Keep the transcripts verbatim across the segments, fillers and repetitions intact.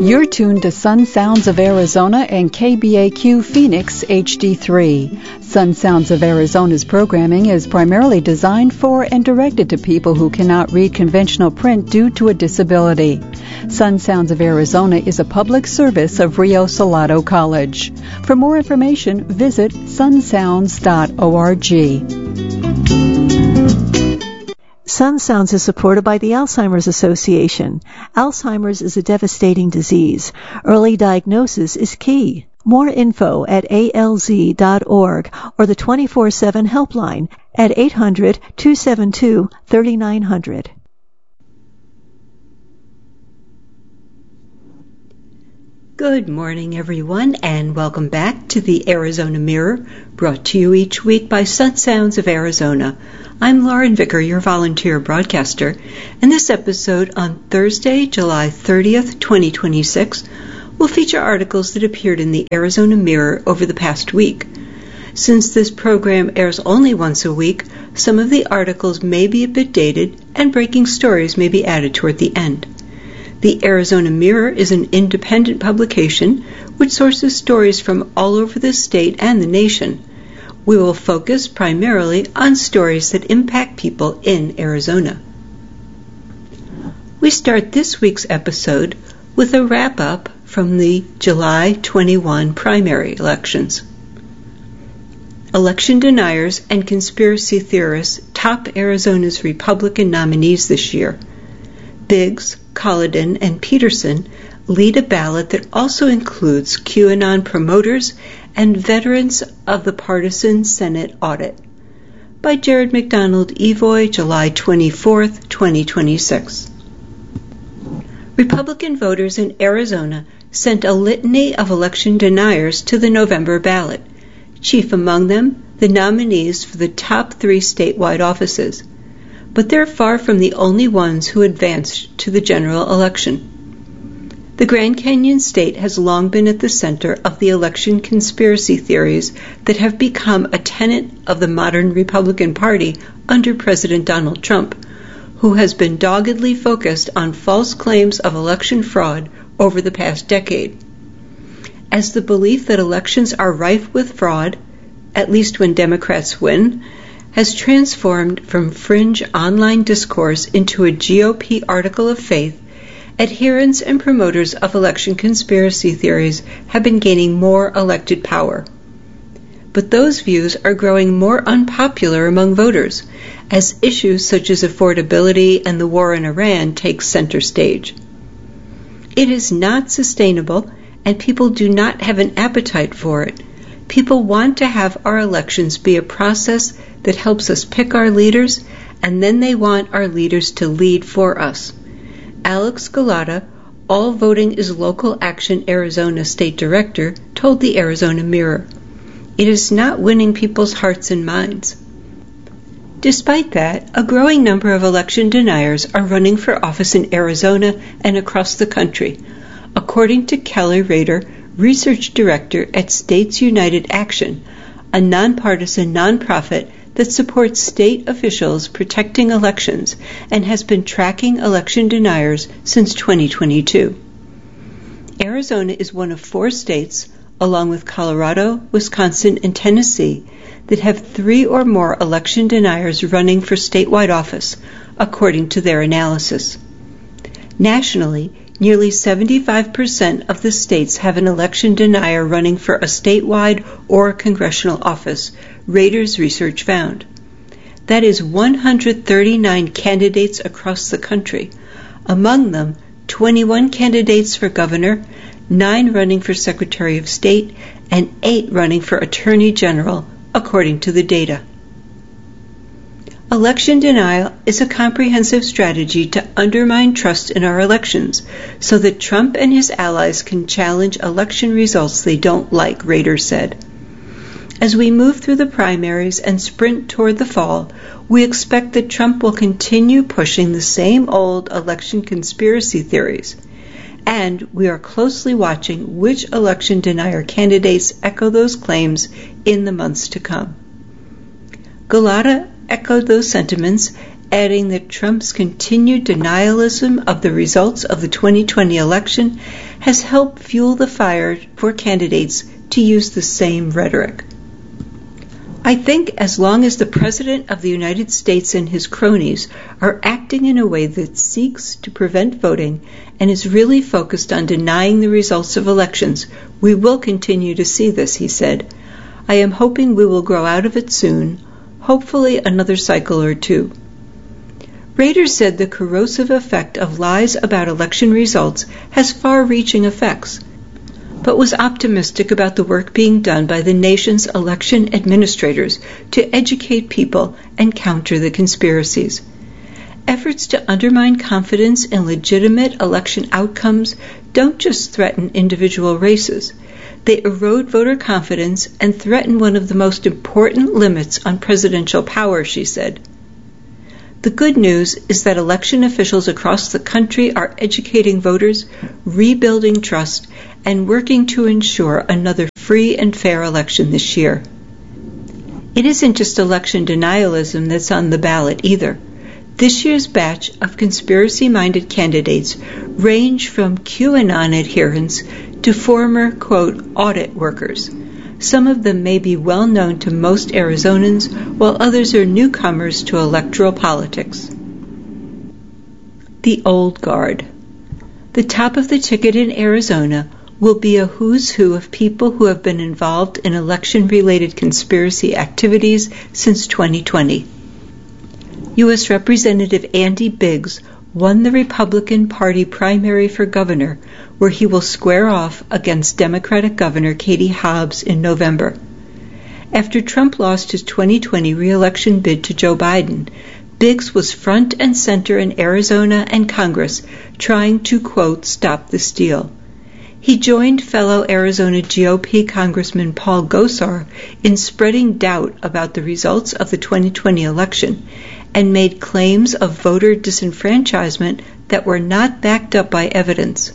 You're tuned to Sun Sounds of Arizona and K B A Q Phoenix H D three. Sun Sounds of Arizona's programming is primarily designed for and directed to people who cannot read conventional print due to a disability. Sun Sounds of Arizona is a public service of Rio Salado College. For more information, visit sun sounds dot org. Sun Sounds is supported by the Alzheimer's Association. Alzheimer's is a devastating disease. Early diagnosis is key. More info at A L Z dot org or the twenty-four seven helpline at eight hundred, two seven two, three nine zero zero. Good morning, everyone, and welcome back to the Arizona Mirror, brought to you each week by Sun Sounds of Arizona. I'm Lauren Vicker, your volunteer broadcaster, and this episode on Thursday, July thirtieth, twenty twenty-six, will feature articles that appeared in the Arizona Mirror over the past week. Since this program airs only once a week, some of the articles may be a bit dated, and breaking stories may be added toward the end. The Arizona Mirror is an independent publication which sources stories from all over the state and the nation. We will focus primarily on stories that impact people in Arizona. We start this week's episode with a wrap-up from the July twenty-first primary elections. Election deniers and conspiracy theorists top Arizona's Republican nominees this year. Biggs, Collin, and Peterson lead a ballot that also includes QAnon promoters and veterans of the partisan Senate audit. By Jared McDonald Evoy, July twenty-fourth, twenty twenty-six. Republican voters in Arizona sent a litany of election deniers to the November ballot, chief among them the nominees for the top three statewide offices. But they're far from the only ones who advanced to the general election. The Grand Canyon State has long been at the center of the election conspiracy theories that have become a tenet of the modern Republican Party under President Donald Trump, who has been doggedly focused on false claims of election fraud over the past decade. As the belief that elections are rife with fraud, at least when Democrats win, has transformed from fringe online discourse into a G O P article of faith, adherents and promoters of election conspiracy theories have been gaining more elected power. But those views are growing more unpopular among voters, as issues such as affordability and the war in Iran take center stage. It is not sustainable, and people do not have an appetite for it. People want to have our elections be a process that helps us pick our leaders, and then they want our leaders to lead for us. Alex Galata, All Voting is Local Action Arizona State Director, told the Arizona Mirror, "It is not winning people's hearts and minds." Despite that, a growing number of election deniers are running for office in Arizona and across the country, according to Kelly Rader, Research Director at States United Action, a nonpartisan nonprofit that supports state officials protecting elections and has been tracking election deniers since twenty twenty-two. Arizona is one of four states, along with Colorado, Wisconsin, and Tennessee, that have three or more election deniers running for statewide office, according to their analysis. Nationally, nearly seventy-five percent of the states have an election denier running for a statewide or congressional office, Rader's research found. That is one hundred thirty-nine candidates across the country, among them twenty-one candidates for governor, nine running for Secretary of State, and eight running for Attorney General, according to the data. Election denial is a comprehensive strategy to undermine trust in our elections so that Trump and his allies can challenge election results they don't like, Rader said. As we move through the primaries and sprint toward the fall, we expect that Trump will continue pushing the same old election conspiracy theories, and we are closely watching which election denier candidates echo those claims in the months to come. Galata echoed those sentiments adding that Trump's continued denialism of the results of the twenty twenty election has helped fuel the fire for candidates to use the same rhetoric. I think as long as the President of the United States and his cronies are acting in a way that seeks to prevent voting and is really focused on denying the results of elections, we will continue to see this, he said. I am hoping we will grow out of it soon, hopefully another cycle or two. Rader said the corrosive effect of lies about election results has far-reaching effects, but was optimistic about the work being done by the nation's election administrators to educate people and counter the conspiracies. Efforts to undermine confidence in legitimate election outcomes don't just threaten individual races. They erode voter confidence and threaten one of the most important limits on presidential power, she said. The good news is that election officials across the country are educating voters, rebuilding trust, and working to ensure another free and fair election this year. It isn't just election denialism that's on the ballot either. This year's batch of conspiracy-minded candidates range from QAnon adherents to former, quote, audit workers. Some of them may be well known to most Arizonans, while others are newcomers to electoral politics. The Old Guard. The top of the ticket in Arizona will be a who's who of people who have been involved in election-related conspiracy activities since twenty twenty. U S Representative Andy Biggs won the Republican Party primary for governor, where he will square off against Democratic Governor Katie Hobbs in November. After Trump lost his twenty twenty re-election bid to Joe Biden, Biggs was front and center in Arizona and Congress trying to, quote, stop the steal. He joined fellow Arizona G O P Congressman Paul Gosar in spreading doubt about the results of the twenty twenty election and made claims of voter disenfranchisement that were not backed up by evidence.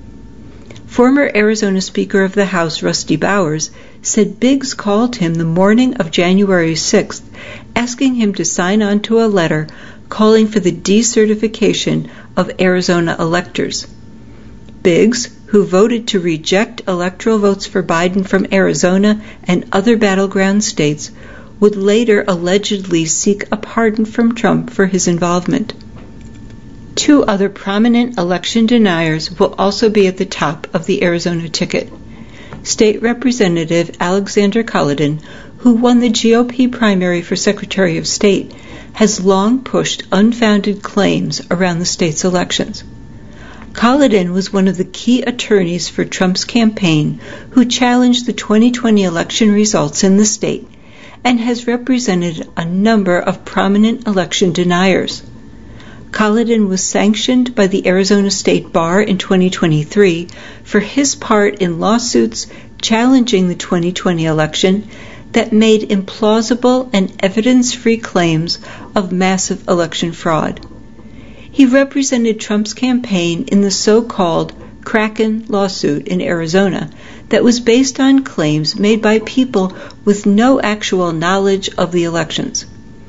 Former Arizona Speaker of the House Rusty Bowers said Biggs called him the morning of January sixth, asking him to sign on to a letter calling for the decertification of Arizona electors. Biggs, who voted to reject electoral votes for Biden from Arizona and other battleground states, would later allegedly seek a pardon from Trump for his involvement. Two other prominent election deniers will also be at the top of the Arizona ticket. State Representative Alexander Culloden, who won the G O P primary for Secretary of State, has long pushed unfounded claims around the state's elections. Culloden was one of the key attorneys for Trump's campaign who challenged the twenty twenty election results in the state and has represented a number of prominent election deniers. Culloden was sanctioned by the Arizona State Bar in twenty twenty-three for his part in lawsuits challenging the twenty twenty election that made implausible and evidence-free claims of massive election fraud. He represented Trump's campaign in the so-called Kraken lawsuit in Arizona that was based on claims made by people with no actual knowledge of the elections.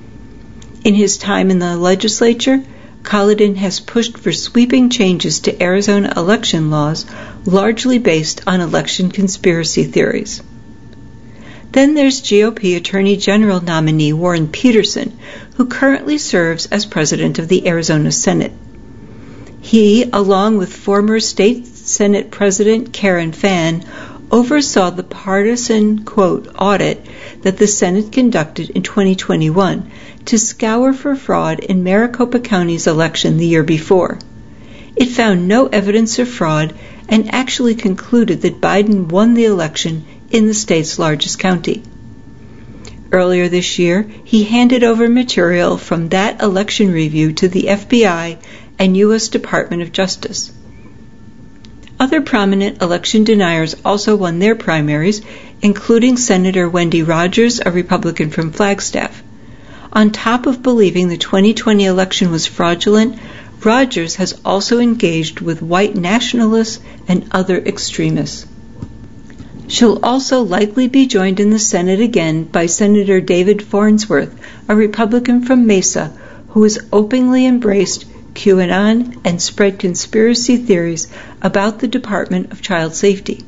In his time in the legislature, Culloden has pushed for sweeping changes to Arizona election laws, largely based on election conspiracy theories. Then there's G O P Attorney General nominee Warren Peterson, who currently serves as president of the Arizona Senate. He, along with former State Senate President Karen Fann, oversaw the partisan, quote, audit that the Senate conducted in twenty twenty-one to scour for fraud in Maricopa County's election the year before. It found no evidence of fraud and actually concluded that Biden won the election in the state's largest county. Earlier this year, he handed over material from that election review to the F B I and U S Department of Justice. Other prominent election deniers also won their primaries, including Senator Wendy Rogers, a Republican from Flagstaff. On top of believing the twenty twenty election was fraudulent, Rogers has also engaged with white nationalists and other extremists. She'll also likely be joined in the Senate again by Senator David Farnsworth, a Republican from Mesa, who who has openly embraced QAnon and spread conspiracy theories about the Department of Child Safety.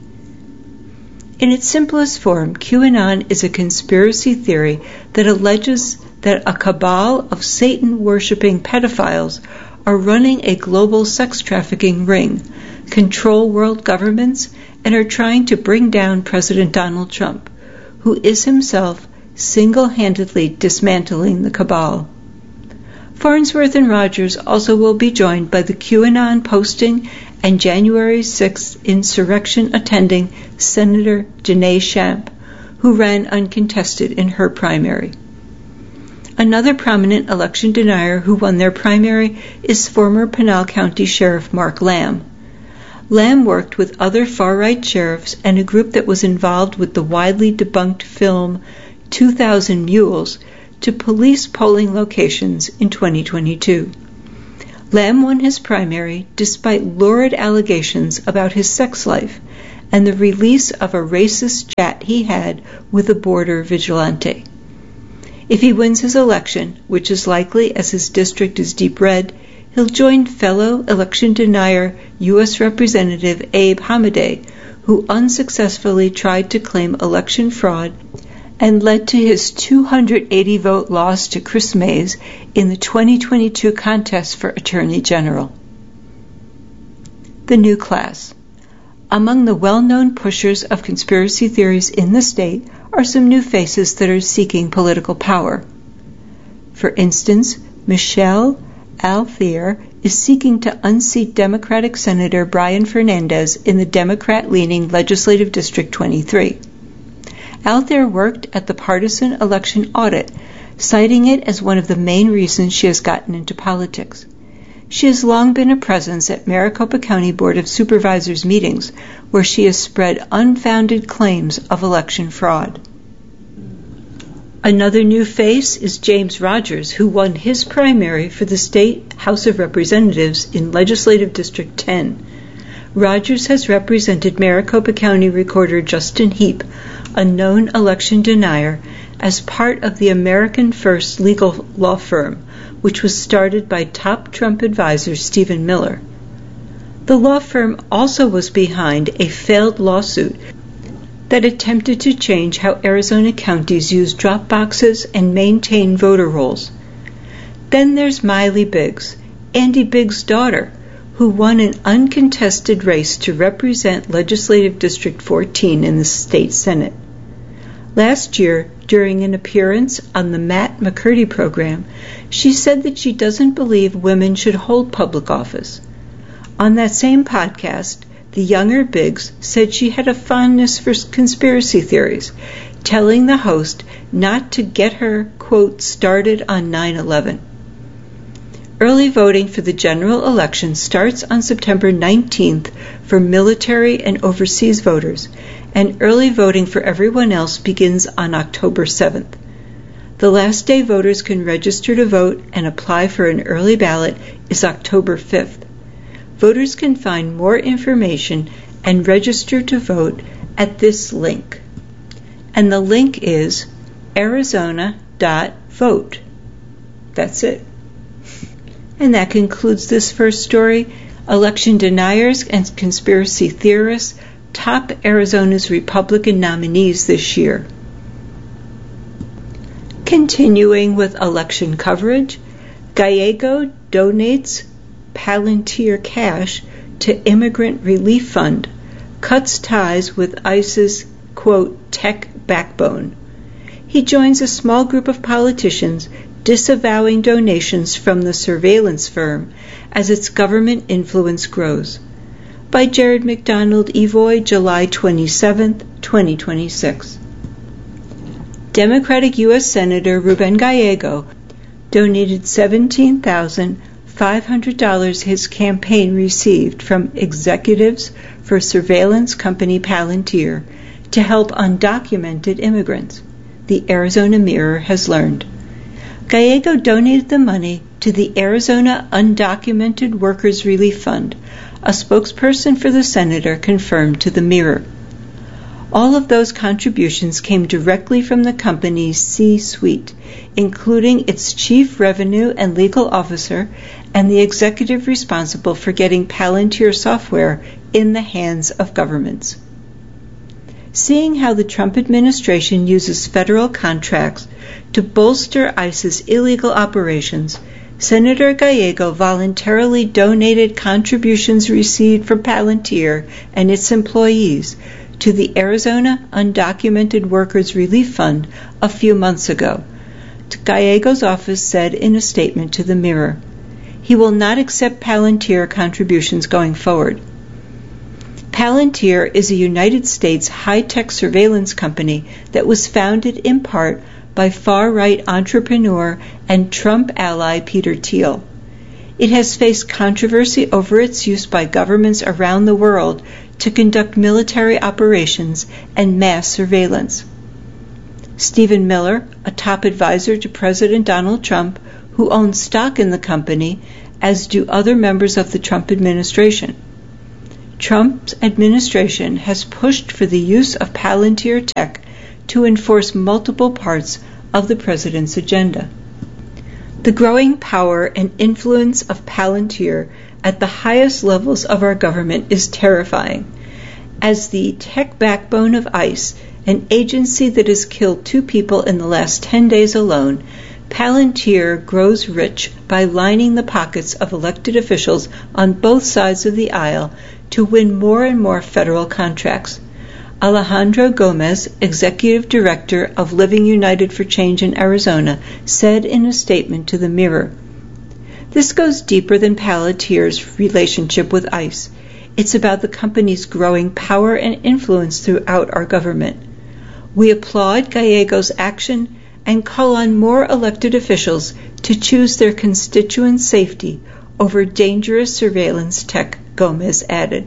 In its simplest form, QAnon is a conspiracy theory that alleges that a cabal of Satan-worshipping pedophiles are running a global sex trafficking ring, control world governments, and are trying to bring down President Donald Trump, who is himself single-handedly dismantling the cabal. Farnsworth and Rogers also will be joined by the QAnon posting and January sixth insurrection attending Senator Janae Shamp, who ran uncontested in her primary. Another prominent election denier who won their primary is former Pinal County Sheriff Mark Lamb. Lamb worked with other far-right sheriffs and a group that was involved with the widely debunked film two thousand Mules to police polling locations in twenty twenty-two. Lamb won his primary despite lurid allegations about his sex life and the release of a racist chat he had with a border vigilante. If he wins his election, which is likely as his district is deep red, he'll join fellow election denier U S Representative Abe Hamadeh, who unsuccessfully tried to claim election fraud and led to his two hundred eighty vote loss to Chris Mays in the twenty twenty-two contest for Attorney General. The new class. Among the well-known pushers of conspiracy theories in the state are some new faces that are seeking political power. For instance, Michelle Altheier is seeking to unseat Democratic Senator Brian Fernandez in the Democrat-leaning Legislative District twenty-three. Altheier worked at the partisan election audit, citing it as one of the main reasons she has gotten into politics. She has long been a presence at Maricopa County Board of Supervisors meetings, where she has spread unfounded claims of election fraud. Another new face is James Rogers, who won his primary for the State House of Representatives in Legislative District ten. Rogers has represented Maricopa County Recorder Justin Heap, a known election denier, as part of the American First legal law firm, which was started by top Trump advisor Stephen Miller. The law firm also was behind a failed lawsuit that attempted to change how Arizona counties use drop boxes and maintain voter rolls. Then there's Miley Biggs, Andy Biggs' daughter, who won an uncontested race to represent Legislative District fourteen in the state Senate. Last year, during an appearance on the Matt McCurdy program, she said that she doesn't believe women should hold public office. On that same podcast, the younger Biggs said she had a fondness for conspiracy theories, telling the host not to get her, quote, started on nine eleven. Early voting for the general election starts on September nineteenth for military and overseas voters, and early voting for everyone else begins on October seventh. The last day voters can register to vote and apply for an early ballot is October fifth. Voters can find more information and register to vote at this link. And the link is arizona dot vote. That's it. And that concludes this first story. Election deniers and conspiracy theorists top Arizona's Republican nominees this year. Continuing with election coverage, Gallego donates Palantir cash to Immigrant Relief Fund, cuts ties with ICE's, quote, tech backbone. He joins a small group of politicians disavowing donations from the surveillance firm as its government influence grows. By Jared McDonald Evoy, July twenty-seventh, twenty twenty-six. Democratic U S Senator Ruben Gallego donated seventeen thousand five hundred dollars his campaign received from executives for surveillance company Palantir to help undocumented immigrants, the Arizona Mirror has learned. Gallego donated the money to the Arizona Undocumented Workers Relief Fund, a spokesperson for the senator confirmed to the Mirror. All of those contributions came directly from the company's C-suite, including its chief revenue and legal officer and the executive responsible for getting Palantir software in the hands of governments. Seeing how the Trump administration uses federal contracts to bolster ICE's illegal operations, Senator Gallego voluntarily donated contributions received from Palantir and its employees to the Arizona Undocumented Workers Relief Fund a few months ago. Gallego's office said in a statement to the Mirror, he will not accept Palantir contributions going forward. Palantir is a United States high-tech surveillance company that was founded in part by far-right entrepreneur and Trump ally Peter Thiel. It has faced controversy over its use by governments around the world to conduct military operations and mass surveillance. Stephen Miller, a top advisor to President Donald Trump, who owns stock in the company, as do other members of the Trump administration. Trump's administration has pushed for the use of Palantir tech to enforce multiple parts of the president's agenda. The growing power and influence of Palantir at the highest levels of our government is terrifying. As the tech backbone of ICE, an agency that has killed two people in the last ten days alone, Palantir grows rich by lining the pockets of elected officials on both sides of the aisle to win more and more federal contracts. Alejandro Gomez, executive director of Living United for Change in Arizona, said in a statement to the Mirror, "This goes deeper than Palantir's relationship with ICE. It's about the company's growing power and influence throughout our government. We applaud Gallego's action and call on more elected officials to choose their constituents' safety over dangerous surveillance tech," Gomez added.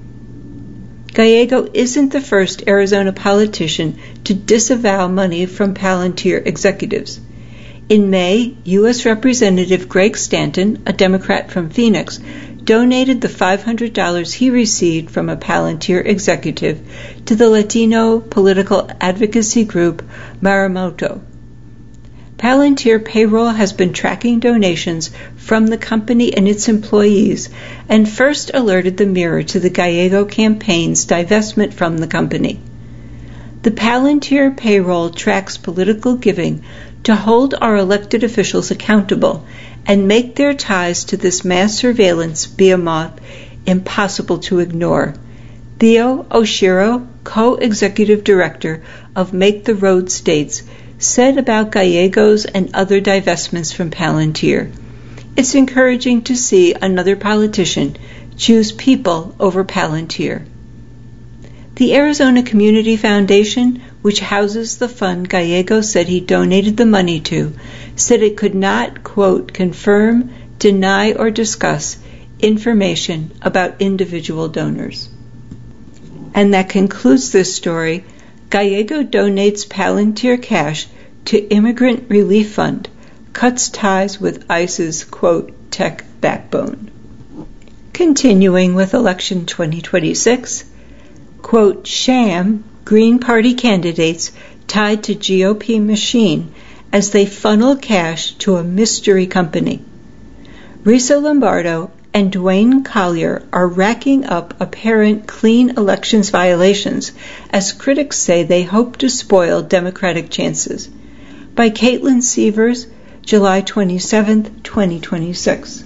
Gallego isn't the first Arizona politician to disavow money from Palantir executives. In May, U S Representative Greg Stanton, a Democrat from Phoenix, donated the five hundred dollars he received from a Palantir executive to the Latino political advocacy group Maremoto. Palantir Payroll has been tracking donations from the company and its employees and first alerted the Mirror to the Gallego campaign's divestment from the company. The Palantir Payroll tracks political giving to hold our elected officials accountable and make their ties to this mass surveillance behemoth impossible to ignore. Theo Oshiro, co-executive director of Make the Road States, said about Gallego's and other divestments from Palantir, "It's encouraging to see another politician choose people over Palantir." The Arizona Community Foundation, which houses the fund Gallego said he donated the money to, said it could not, quote, confirm, deny, or discuss information about individual donors. And that concludes this story. Gallego donates Palantir cash to Immigrant Relief Fund, cuts ties with ICE's, quote, tech backbone. Continuing with election twenty twenty-six, quote, sham Green Party candidates tied to G O P machine as they funnel cash to a mystery company. Risa Lombardo and Dwayne Collier are racking up apparent clean elections violations as critics say they hope to spoil Democratic chances. By Caitlin Severs, July twenty-seventh, twenty twenty-six.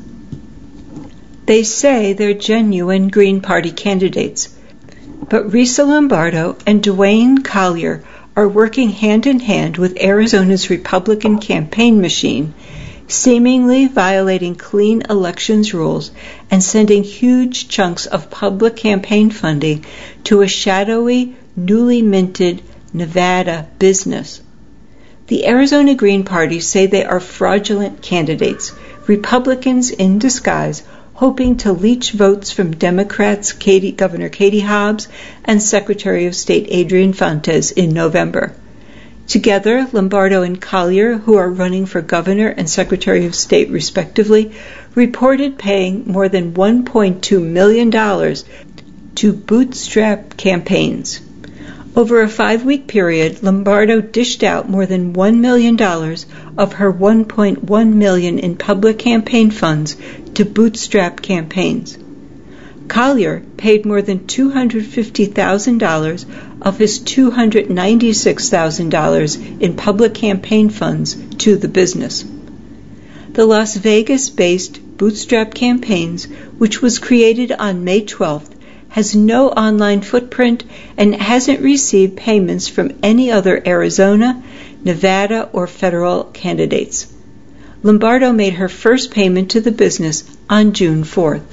They say they're genuine Green Party candidates, but Risa Lombardo and Dwayne Collier are working hand-in-hand with Arizona's Republican campaign machine, seemingly violating clean elections rules and sending huge chunks of public campaign funding to a shadowy, newly minted Nevada business. The Arizona Green Party say they are fraudulent candidates, Republicans in disguise, hoping to leech votes from Democrats Katie, Governor Katie Hobbs and Secretary of State Adrian Fontes in November. Together, Lombardo and Collier, who are running for governor and Secretary of State respectively, reported paying more than one point two million dollars to bootstrap campaigns. Over a five-week period, Lombardo dished out more than one million dollars of her one point one million dollars in public campaign funds to bootstrap campaigns. Collier paid more than two hundred fifty thousand dollars of his two hundred ninety-six thousand dollars in public campaign funds to the business. The Las Vegas-based Bootstrap Campaigns, which was created on May twelfth, has no online footprint and hasn't received payments from any other Arizona, Nevada, or federal candidates. Lombardo made her first payment to the business on June fourth.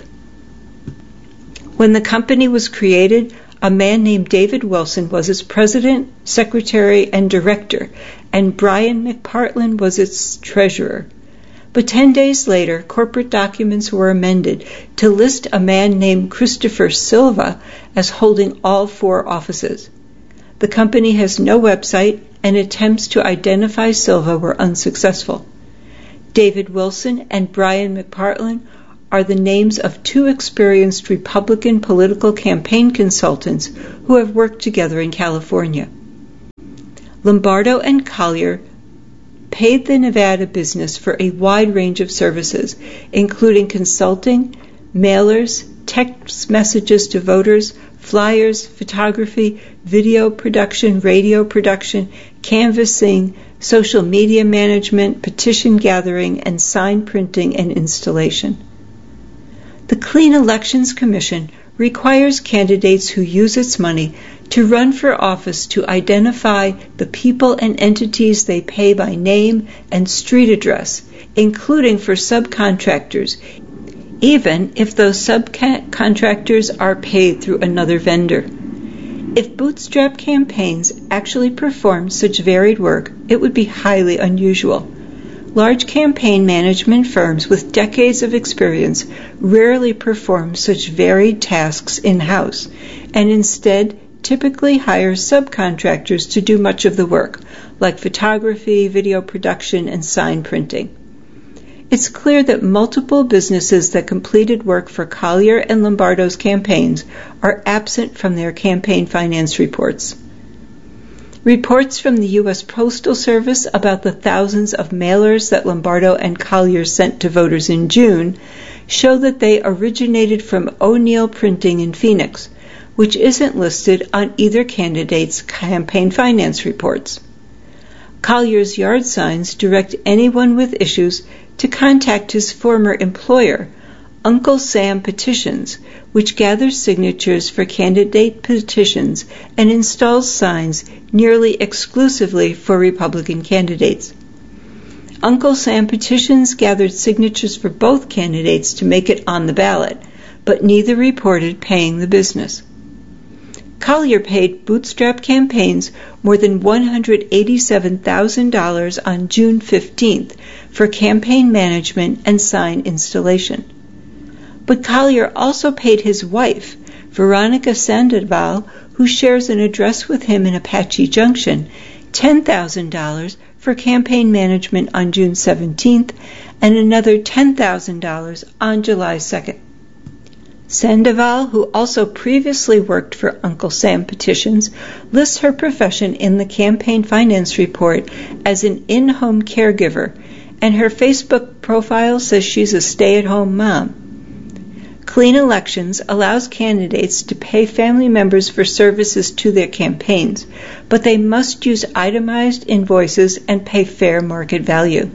When the company was created, a man named David Wilson was its president, secretary, and director, and Brian McPartland was its treasurer. But ten days later, corporate documents were amended to list a man named Christopher Silva as holding all four offices. The company has no website, and attempts to identify Silva were unsuccessful. David Wilson and Brian McPartland are the names of two experienced Republican political campaign consultants who have worked together in California. Lombardo and Collier paid the Nevada business for a wide range of services, including consulting, mailers, text messages to voters, flyers, photography, video production, radio production, canvassing, social media management, petition gathering, and sign printing and installation. The Clean Elections Commission requires candidates who use its money to run for office to identify the people and entities they pay by name and street address, including for subcontractors, even if those subcontractors are paid through another vendor. If Bootstrap Campaigns actually performed such varied work, it would be highly unusual. Large campaign management firms with decades of experience rarely perform such varied tasks in-house, and instead typically hire subcontractors to do much of the work, like photography, video production, and sign printing. It's clear that multiple businesses that completed work for Collier and Lombardo's campaigns are absent from their campaign finance reports. Reports from the U S Postal Service about the thousands of mailers that Lombardo and Collier sent to voters in June show that they originated from O'Neill Printing in Phoenix, which isn't listed on either candidate's campaign finance reports. Collier's yard signs direct anyone with issues to contact his former employer, Uncle Sam Petitions, which gathers signatures for candidate petitions and installs signs nearly exclusively for Republican candidates. Uncle Sam Petitions gathered signatures for both candidates to make it on the ballot, but neither reported paying the business. Collier paid Bootstrap Campaigns more than one hundred eighty-seven thousand dollars on June fifteenth for campaign management and sign installation. But Collier also paid his wife, Veronica Sandoval, who shares an address with him in Apache Junction, ten thousand dollars for campaign management on June seventeenth and another ten thousand dollars on July second. Sandoval, who also previously worked for Uncle Sam Petitions, lists her profession in the campaign finance report as an in-home caregiver, and her Facebook profile says she's a stay-at-home mom. Clean Elections allows candidates to pay family members for services to their campaigns, but they must use itemized invoices and pay fair market value.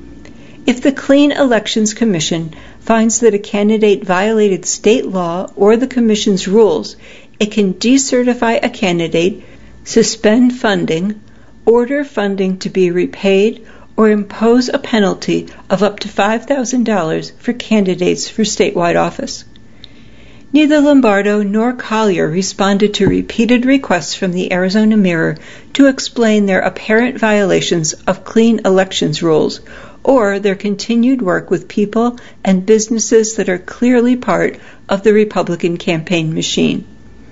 If the Clean Elections Commission finds that a candidate violated state law or the Commission's rules, it can decertify a candidate, suspend funding, order funding to be repaid, or impose a penalty of up to five thousand dollars for candidates for statewide office. Neither Lombardo nor Collier responded to repeated requests from the Arizona Mirror to explain their apparent violations of Clean Elections rules or their continued work with people and businesses that are clearly part of the Republican campaign machine.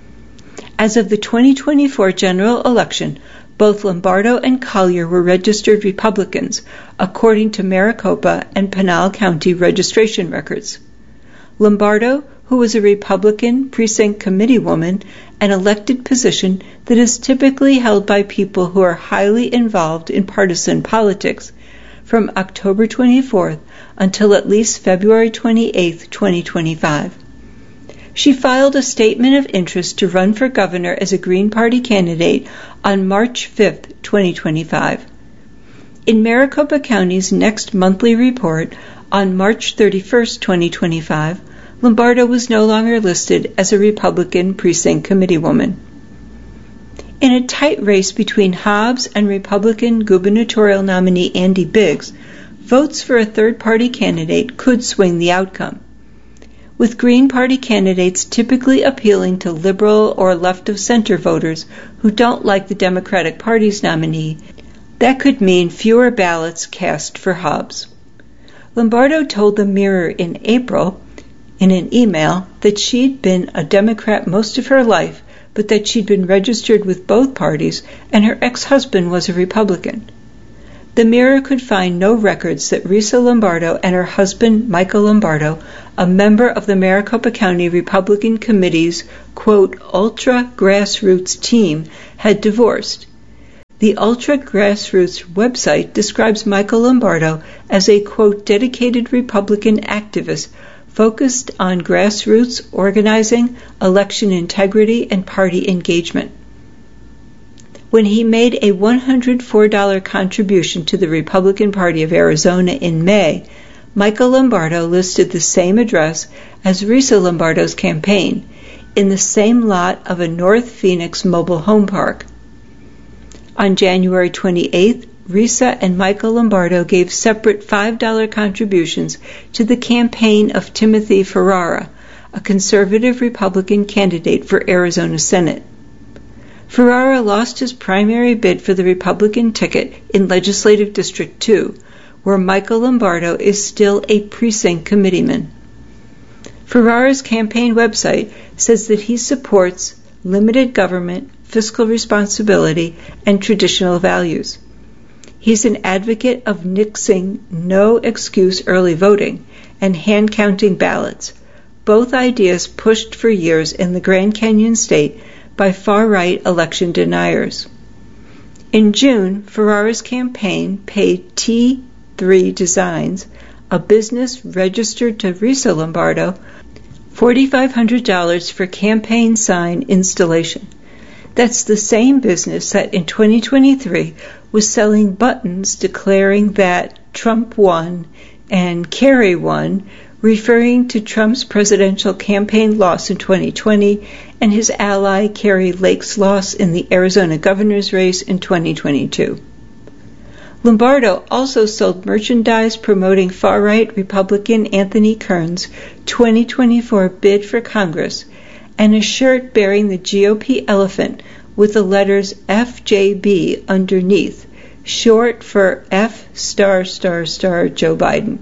As of the twenty twenty-four general election, both Lombardo and Collier were registered Republicans, according to Maricopa and Pinal County registration records. Lombardo, who was a Republican precinct committee woman, an elected position that is typically held by people who are highly involved in partisan politics, from October twenty-fourth until at least February twenty-eighth, twenty twenty-five. She filed a statement of interest to run for governor as a Green Party candidate on March fifth, twenty twenty-five. In Maricopa County's next monthly report on March thirty-first, twenty twenty-five, Lombardo was no longer listed as a Republican precinct committee woman. In a tight race between Hobbs and Republican gubernatorial nominee Andy Biggs, votes for a third-party candidate could swing the outcome. With Green Party candidates typically appealing to liberal or left-of-center voters who don't like the Democratic Party's nominee, that could mean fewer ballots cast for Hobbs. Lombardo told the Mirror in April, in an email, that she'd been a Democrat most of her life, but that she'd been registered with both parties and her ex-husband was a Republican. The Mirror could find no records that Risa Lombardo and her husband, Michael Lombardo, a member of the Maricopa County Republican Committee's, quote, ultra grassroots team, had divorced. The Ultra Grassroots website describes Michael Lombardo as a, quote, dedicated Republican activist focused on grassroots organizing, election integrity, and party engagement. When he made a one hundred four dollars contribution to the Republican Party of Arizona in May, Michael Lombardo listed the same address as Risa Lombardo's campaign, in the same lot of a North Phoenix mobile home park. On January twenty-eighth, Risa and Michael Lombardo gave separate five dollars contributions to the campaign of Timothy Ferrara, a conservative Republican candidate for Arizona Senate. Ferrara lost his primary bid for the Republican ticket in Legislative District two, where Michael Lombardo is still a precinct committeeman. Ferrara's campaign website says that he supports limited government, fiscal responsibility, and traditional values. He's an advocate of nixing no-excuse early voting and hand-counting ballots, both ideas pushed for years in the Grand Canyon state by far-right election deniers. In June, Ferrara's campaign paid T three Designs, a business registered to Risa Lombardo, four thousand five hundred dollars for campaign sign installation. That's the same business that in twenty twenty-three was selling buttons declaring that Trump won and Kerry won, referring to Trump's presidential campaign loss in twenty twenty and his ally Kari Lake's loss in the Arizona governor's race in twenty twenty-two. Lombardo also sold merchandise promoting far-right Republican Anthony Kern's twenty twenty-four bid for Congress and a shirt bearing the G O P elephant with the letters F J B underneath, short for F star star star Joe Biden.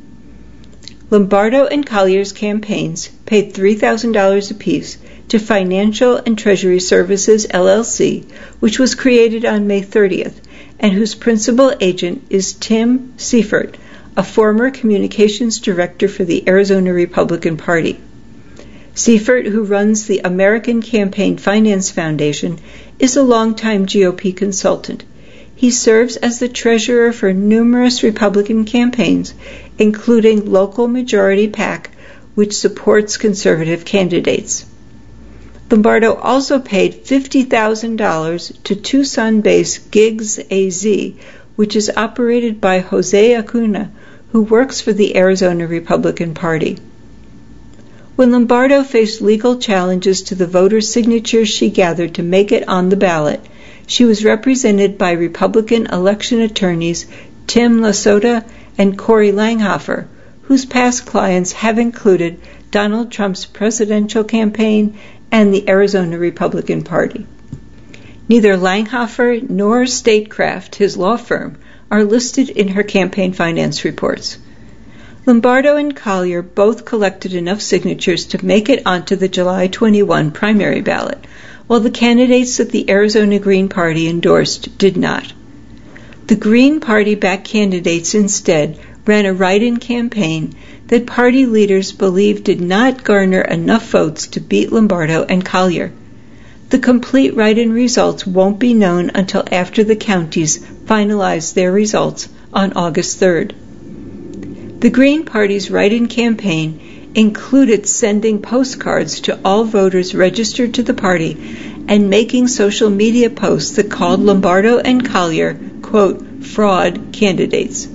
Lombardo and Collier's campaigns paid three thousand dollars apiece to Financial and Treasury Services, L L C, which was created on May thirtieth, and whose principal agent is Tim Seifert, a former communications director for the Arizona Republican Party. Seifert, who runs the American Campaign Finance Foundation, is a longtime G O P consultant. He serves as the treasurer for numerous Republican campaigns, including Local Majority PAC, which supports conservative candidates. Lombardo also paid fifty thousand dollars to Tucson-based Gigs A Z, which is operated by Jose Acuna, who works for the Arizona Republican Party. When Lombardo faced legal challenges to the voter signatures she gathered to make it on the ballot, she was represented by Republican election attorneys Tim Lasota and Corey Langhofer, whose past clients have included Donald Trump's presidential campaign and the Arizona Republican Party. Neither Langhofer nor Statecraft, his law firm, are listed in her campaign finance reports. Lombardo and Collier both collected enough signatures to make it onto the July twenty-first primary ballot, while the candidates that the Arizona Green Party endorsed did not. The Green Party-backed candidates instead ran a write-in campaign that party leaders believe did not garner enough votes to beat Lombardo and Collier. The complete write-in results won't be known until after the counties finalize their results on August third. The Green Party's write-in campaign included sending postcards to all voters registered to the party and making social media posts that called Lombardo and Collier, quote, fraud candidates.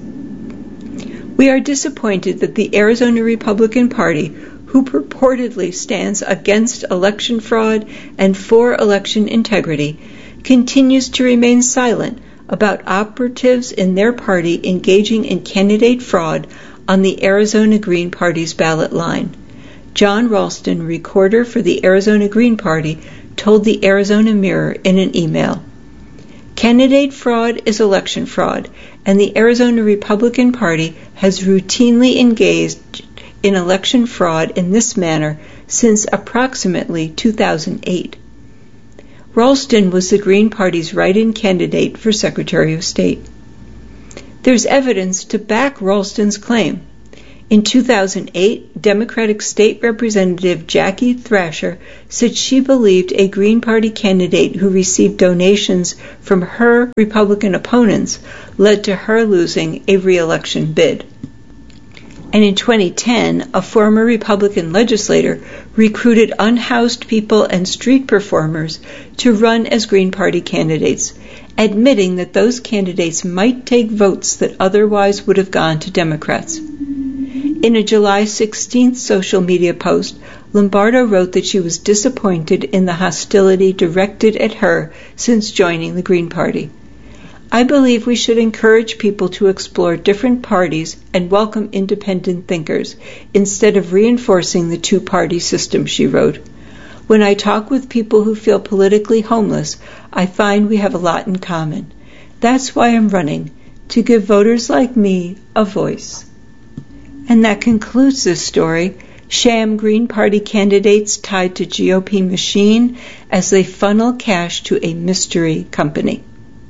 We are disappointed that the Arizona Republican Party, who purportedly stands against election fraud and for election integrity, continues to remain silent about operatives in their party engaging in candidate fraud on the Arizona Green Party's ballot line. John Ralston, recorder for the Arizona Green Party, told the Arizona Mirror in an email, "Candidate fraud is election fraud, and the Arizona Republican Party has routinely engaged in election fraud in this manner since approximately two thousand eight. Ralston was the Green Party's write-in candidate for Secretary of State. There's evidence to back Ralston's claim. In two thousand eight, Democratic State Representative Jackie Thrasher said she believed a Green Party candidate who received donations from her Republican opponents led to her losing a re-election bid. And in twenty ten, a former Republican legislator recruited unhoused people and street performers to run as Green Party candidates, admitting that those candidates might take votes that otherwise would have gone to Democrats. In a July sixteenth social media post, Lombardo wrote that she was disappointed in the hostility directed at her since joining the Green Party. I believe we should encourage people to explore different parties and welcome independent thinkers, instead of reinforcing the two-party system, she wrote. When I talk with people who feel politically homeless, I find we have a lot in common. That's why I'm running, to give voters like me a voice." And that concludes this story. Sham Green Party candidates tied to G O P machine as they funnel cash to a mystery company.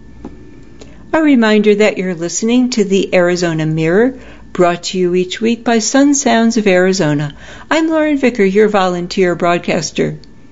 A reminder that you're listening to the Arizona Mirror, brought to you each week by Sun Sounds of Arizona. I'm Lauren Vicker, your volunteer broadcaster.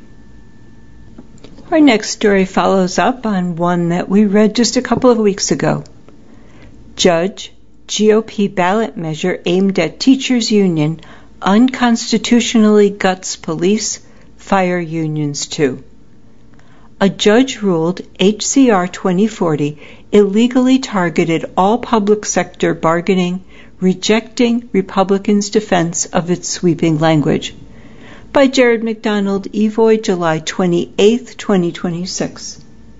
Our next story follows up on one that we read just a couple of weeks ago. Judge, G O P ballot measure aimed at teachers' union unconstitutionally guts police, fire unions too. A judge ruled H C R twenty forty illegally targeted all public sector bargaining, rejecting Republicans' defense of its sweeping language. By Jared McDonald, Evoy, July twenty-eighth, twenty twenty-six.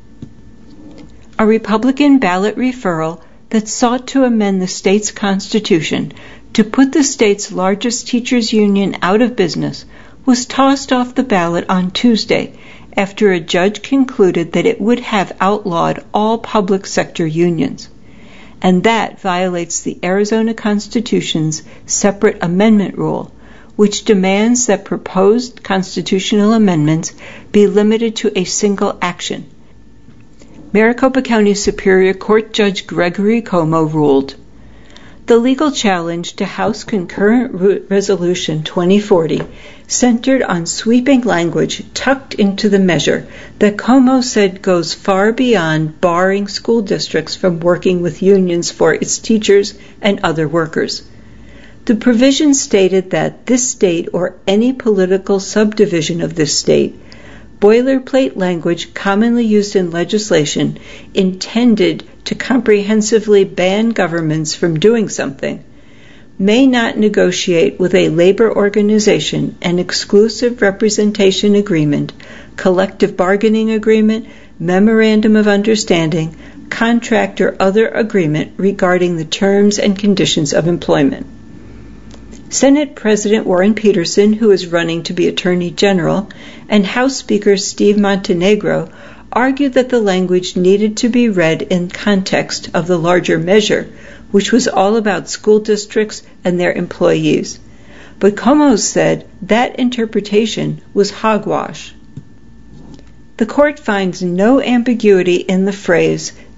A Republican ballot referral that sought to amend the state's constitution to put the state's largest teachers' union out of business was tossed off the ballot on Tuesday after a judge concluded that it would have outlawed all public sector unions. And that violates the Arizona Constitution's separate amendment rule, which demands that proposed constitutional amendments be limited to a single action. Maricopa County Superior Court Judge Gregory Como ruled, "The legal challenge to House Concurrent Resolution twenty forty centered on sweeping language tucked into the measure that Como said goes far beyond barring school districts from working with unions for its teachers and other workers. The provision stated that this state or any political subdivision of this state, boilerplate language commonly used in legislation intended to comprehensively ban governments from doing something, may not negotiate with a labor organization an exclusive representation agreement, collective bargaining agreement, memorandum of understanding, contract, or other agreement regarding the terms and conditions of employment." Senate President Warren Peterson, who is running to be Attorney General, and House Speaker Steve Montenegro argued that the language needed to be read in context of the larger measure, which was all about school districts and their employees. But Como said that interpretation was hogwash. The court finds no ambiguity in the phrase,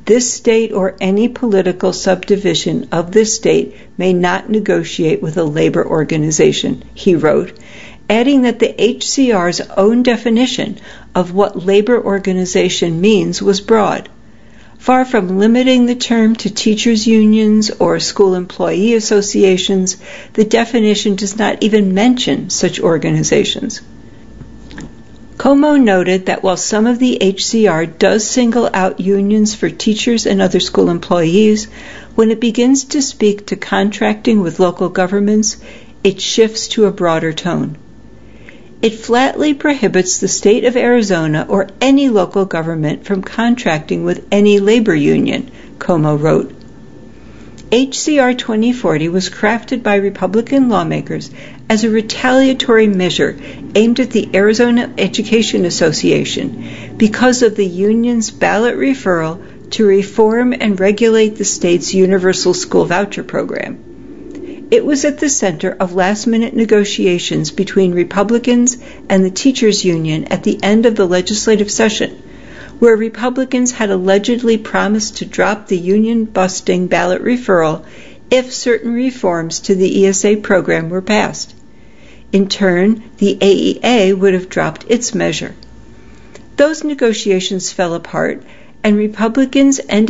This state or any political subdivision of this state may not negotiate with a labor organization, he wrote, adding that the H C R's own definition of what labor organization means was broad. Far from limiting the term to teachers' unions or school employee associations, the definition does not even mention such organizations. Como noted that while some of the H C R does single out unions for teachers and other school employees, when it begins to speak to contracting with local governments, it shifts to a broader tone. It flatly prohibits the state of Arizona or any local government from contracting with any labor union, Como wrote. H C R twenty forty was crafted by Republican lawmakers as a retaliatory measure aimed at the Arizona Education Association because of the union's ballot referral to reform and regulate the state's universal school voucher program. It was at the center of last-minute negotiations between Republicans and the teachers' union at the end of the legislative session, where Republicans had allegedly promised to drop the union-busting ballot referral if certain reforms to the E S A program were passed. In turn, the A E A would have dropped its measure. Those negotiations fell apart, and Republicans ended